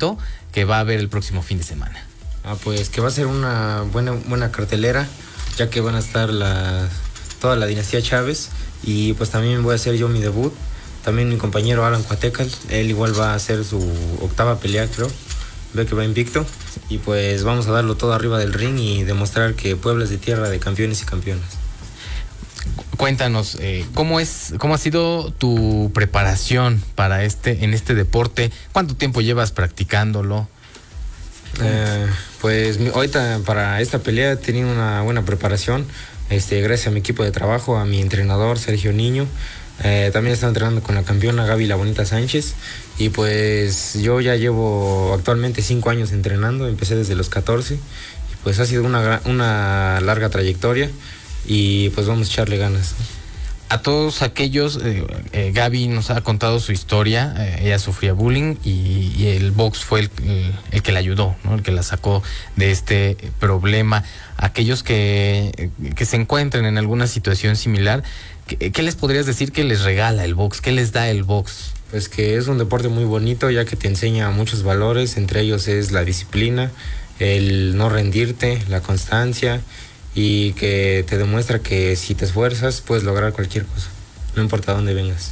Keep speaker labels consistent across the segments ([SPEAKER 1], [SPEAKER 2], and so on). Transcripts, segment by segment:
[SPEAKER 1] evento que va a haber el próximo fin de semana?
[SPEAKER 2] Pues que va a ser una buena cartelera, ya que van a estar toda la dinastía Chávez, y pues también voy a hacer yo mi debut. También mi compañero Alan Cuatecal, él igual va a hacer su 8ª pelea, creo. Ve que va invicto, y pues vamos a darlo todo arriba del ring y demostrar que Puebla es de tierra de campeones y campeonas.
[SPEAKER 1] Cuéntanos, ¿cómo ha sido tu preparación en este deporte? ¿Cuánto tiempo llevas practicándolo?
[SPEAKER 2] Pues ahorita para esta pelea he tenido una buena preparación, gracias a mi equipo de trabajo, a mi entrenador Sergio Niño. También he estado entrenando con la campeona Gaby La Bonita Sánchez, y pues yo ya llevo actualmente 5 años entrenando, empecé desde los 14, y pues ha sido una larga trayectoria, y pues vamos a echarle ganas.
[SPEAKER 1] A todos aquellos, Gaby nos ha contado su historia, ella sufría bullying y el box fue el que la ayudó, ¿no? El que la sacó de este problema. Aquellos que se encuentren en alguna situación similar, ¿qué les podrías decir que les regala el box? ¿Qué les da el box?
[SPEAKER 2] Pues que es un deporte muy bonito, ya que te enseña muchos valores, entre ellos es la disciplina, el no rendirte, la constancia, y que te demuestra que si te esfuerzas puedes lograr cualquier cosa, no importa dónde vengas.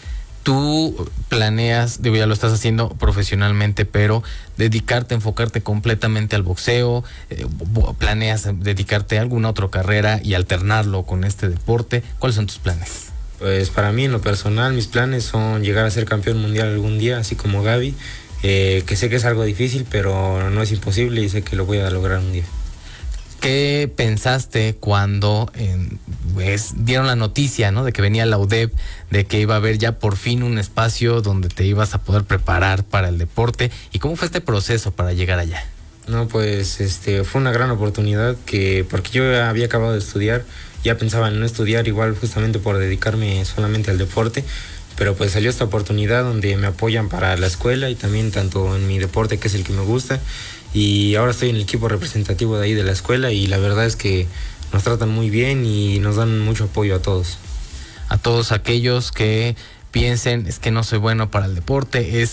[SPEAKER 1] Tú planeas, ya lo estás haciendo profesionalmente, pero enfocarte completamente al boxeo, planeas dedicarte a alguna otra carrera y alternarlo con este deporte. ¿Cuáles son tus planes?
[SPEAKER 2] Pues para mí, en lo personal, mis planes son llegar a ser campeón mundial algún día, así como Gaby, que sé que es algo difícil, pero no es imposible, y sé que lo voy a lograr un día.
[SPEAKER 1] ¿Qué pensaste cuando dieron la noticia, ¿no?, de que venía la UDEP, de que iba a haber ya por fin un espacio donde te ibas a poder preparar para el deporte? ¿Y cómo fue este proceso para llegar allá?
[SPEAKER 2] No, pues fue una gran oportunidad, porque yo había acabado de estudiar, ya pensaba en no estudiar igual justamente por dedicarme solamente al deporte, pero pues salió esta oportunidad donde me apoyan para la escuela y también tanto en mi deporte, que es el que me gusta. Y ahora estoy en el equipo representativo de ahí de la escuela, y la verdad es que nos tratan muy bien y nos dan mucho apoyo a todos.
[SPEAKER 1] A todos aquellos que piensen, es que no soy bueno para el deporte,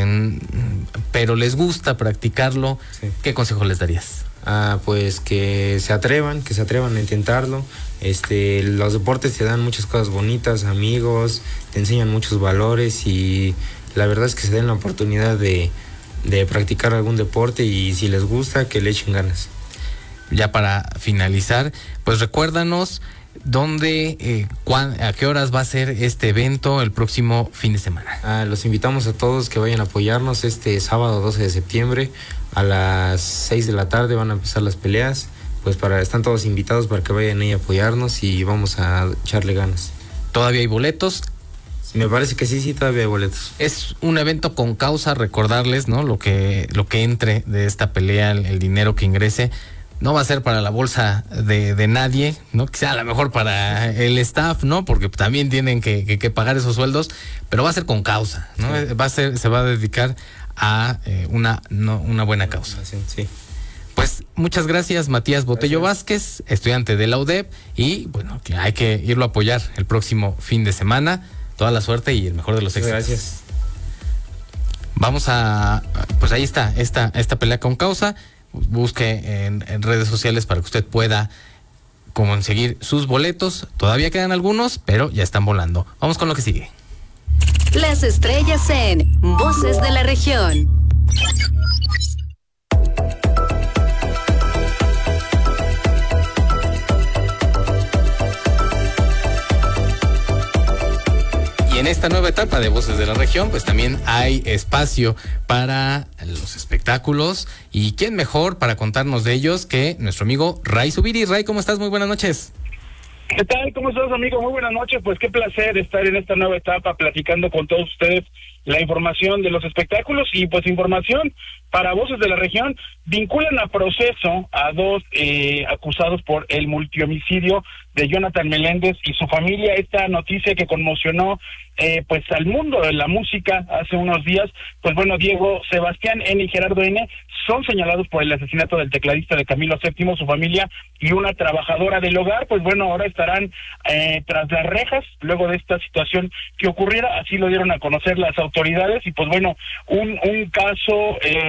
[SPEAKER 1] pero les gusta practicarlo, sí. ¿Qué consejo les darías?
[SPEAKER 2] Pues que se atrevan a intentarlo. Los deportes te dan muchas cosas bonitas, amigos, te enseñan muchos valores, y la verdad es que se den la oportunidad de practicar algún deporte, y si les gusta, que le echen ganas.
[SPEAKER 1] Ya para finalizar, pues recuérdanos dónde, a qué horas va a ser este evento el próximo fin de semana.
[SPEAKER 2] Los invitamos a todos que vayan a apoyarnos este sábado 12 de septiembre a las 6 de la tarde van a empezar las peleas. Pues están todos invitados para que vayan ahí a apoyarnos, y vamos a echarle ganas.
[SPEAKER 1] ¿Todavía hay boletos?
[SPEAKER 2] Me parece que sí, todavía hay boletos.
[SPEAKER 1] Es un evento con causa, recordarles, ¿no? Lo que entre de esta pelea, el dinero que ingrese, no va a ser para la bolsa de nadie, ¿no? Quizá a lo mejor para el staff, ¿no? Porque también tienen que pagar esos sueldos, pero va a ser con causa, ¿no? Sí. Se va a dedicar a una buena causa.
[SPEAKER 2] Sí.
[SPEAKER 1] Pues muchas gracias, Matías Botello Vázquez, estudiante de la UDEP, y bueno, que hay que irlo a apoyar el próximo fin de semana. Toda la suerte y el mejor de los éxitos.
[SPEAKER 2] Gracias.
[SPEAKER 1] Vamos pues ahí está, esta pelea con causa. Busque en redes sociales para que usted pueda conseguir sus boletos. Todavía quedan algunos, pero ya están volando. Vamos con lo que sigue.
[SPEAKER 3] Las estrellas en Voces de la Región.
[SPEAKER 1] En esta nueva etapa de Voces de la Región, pues también hay espacio para los espectáculos, y quién mejor para contarnos de ellos que nuestro amigo Ray Zubiri. Ray, ¿cómo estás? Muy buenas noches.
[SPEAKER 4] ¿Qué tal? ¿Cómo estás, amigo? Muy buenas noches. Pues qué placer estar en esta nueva etapa platicando con todos ustedes la información de los espectáculos, y pues información para Voces de la Región. Vinculan a proceso a 2 acusados por el multihomicidio de Jonathan Meléndez y su familia. Esta noticia que conmocionó pues al mundo de la música hace unos días. Pues bueno, Diego Sebastián N. y Gerardo N. son señalados por el asesinato del tecladista de Camilo VII, su familia y una trabajadora del hogar. Pues bueno, ahora estarán tras las rejas luego de esta situación que ocurriera. Así lo dieron a conocer las autoridades, y pues bueno, un caso